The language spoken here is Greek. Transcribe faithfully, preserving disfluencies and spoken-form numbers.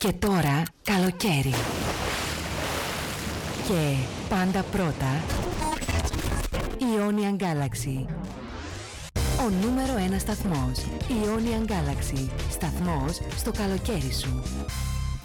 Και τώρα καλοκαίρι. Και πάντα πρώτα Ionian Galaxy. Ο νούμερο ένα σταθμός Ionian Galaxy. Σταθμός στο καλοκαίρι σου.